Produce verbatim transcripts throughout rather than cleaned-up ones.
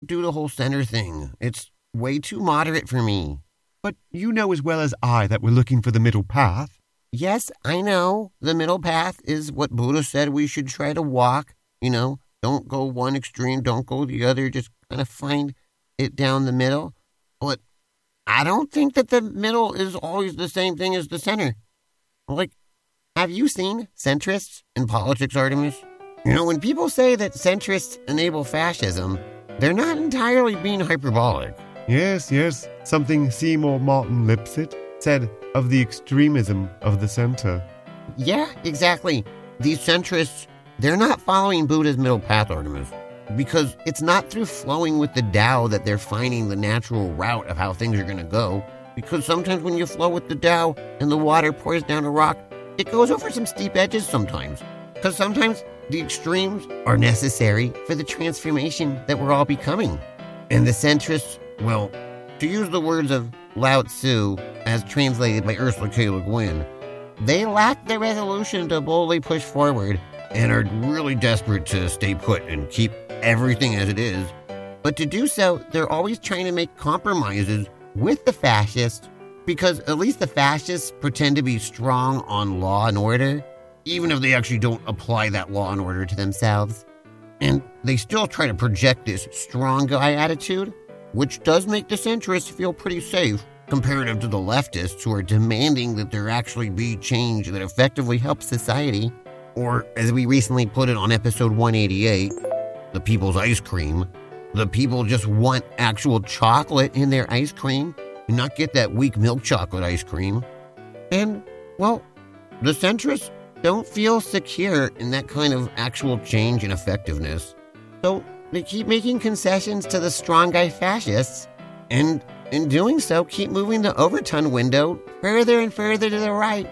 do the whole center thing. It's way too moderate for me. But you know as well as I that we're looking for the middle path. Yes, I know. The middle path is what Buddha said we should try to walk. You know, don't go one extreme, don't go the other, just kind of find it down the middle. But I don't think that the middle is always the same thing as the center. Like, have you seen centrists in politics, Artemis? You know, when people say that centrists enable fascism, they're not entirely being hyperbolic. Yes, yes, something Seymour Martin Lipset said of the extremism of the center. Yeah, exactly. These centrists, they're not following Buddha's middle path, Artemis, because it's not through flowing with the Tao that they're finding the natural route of how things are going to go. Because sometimes when you flow with the Tao and the water pours down a rock, it goes over some steep edges sometimes. Because sometimes the extremes are necessary for the transformation that we're all becoming. And the centrists, well, to use the words of Lao Tzu, as translated by Ursula K. Le Guin, they lack the resolution to boldly push forward and are really desperate to stay put and keep everything as it is. But to do so, they're always trying to make compromises with the fascists, because at least the fascists pretend to be strong on law and order, even if they actually don't apply that law and order to themselves. And they still try to project this strong guy attitude, which does make the centrists feel pretty safe, comparative to the leftists who are demanding that there actually be change that effectively helps society. Or, as we recently put it on episode one eighty-eight, the people's ice cream. The people just want actual chocolate in their ice cream and not get that weak milk chocolate ice cream. And, well, the centrists don't feel secure in that kind of actual change and effectiveness. So they keep making concessions to the strong guy fascists, and in doing so, keep moving the Overton window further and further to the right.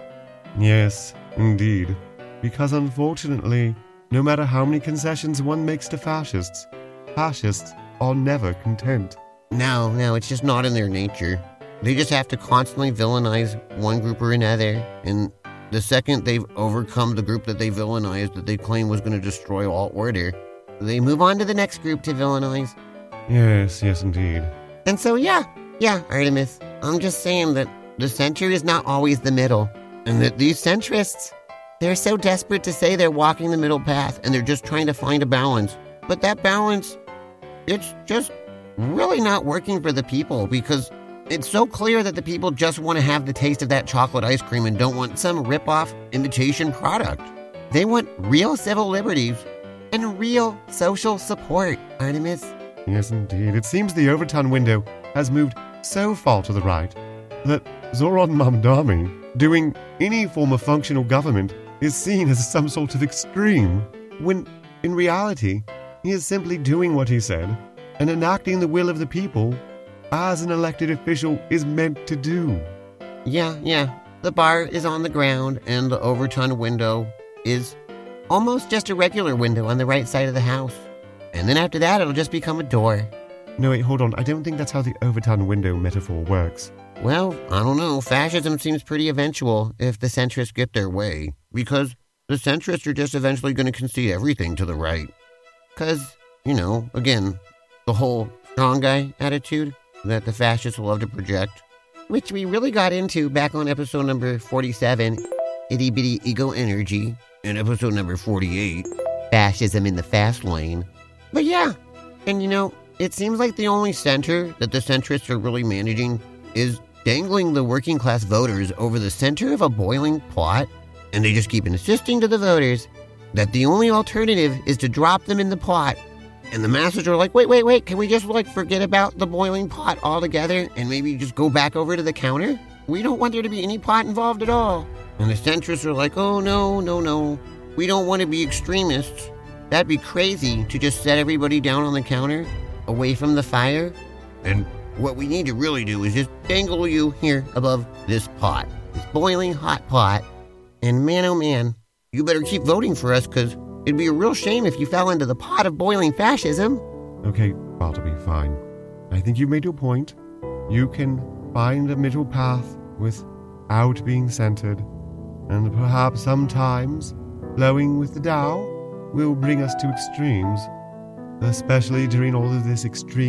Yes, indeed. Because unfortunately, no matter how many concessions one makes to fascists, fascists are never content. No, no, it's just not in their nature. They just have to constantly villainize one group or another, and the second they've overcome the group that they villainized that they claim was going to destroy all order, they move on to the next group to villainize. Yes, yes, indeed. And so, yeah, yeah, Artemis, I'm just saying that the center is not always the middle, and that these centrists, they're so desperate to say they're walking the middle path, and they're just trying to find a balance. But that balance, it's just really not working for the people, because it's so clear that the people just want to have the taste of that chocolate ice cream and don't want some rip-off imitation product. They want real civil liberties and real social support, Artemis. Yes, indeed. It seems the Overton window has moved so far to the right that Zoran Mamdani, doing any form of functional government, is seen as some sort of extreme, when, in reality, he is simply doing what he said and enacting the will of the people as an elected official is meant to do. Yeah, yeah. The bar is on the ground, and the Overton window is almost just a regular window on the right side of the house. And then after that, it'll just become a door. No, wait, hold on. I don't think that's how the Overton window metaphor works. Well, I don't know. Fascism seems pretty eventual if the centrists get their way, because the centrists are just eventually going to concede everything to the right. Because, you know, again, the whole strong guy attitude that the fascists love to project, which we really got into back on episode number forty-seven, Itty Bitty Ego Energy, and episode number forty-eight, Fascism in the Fast Lane. But yeah, and you know, it seems like the only center that the centrists are really managing is dangling the working class voters over the center of a boiling pot, and they just keep insisting to the voters that the only alternative is to drop them in the pot. And the masses are like, wait, wait, wait, can we just like forget about the boiling pot altogether and maybe just go back over to the counter? We don't want there to be any pot involved at all. And the centrists are like, oh, no, no, no. We don't want to be extremists. That'd be crazy to just set everybody down on the counter, away from the fire. And what we need to really do is just dangle you here above this pot, this boiling hot pot. And man, oh man, you better keep voting for us, because it'd be a real shame if you fell into the pot of boiling fascism. Okay, Bartleby, fine. I think you've made your point. You can find a middle path without being centered, and perhaps sometimes flowing with the Tao will bring us to extremes, especially during all of this extreme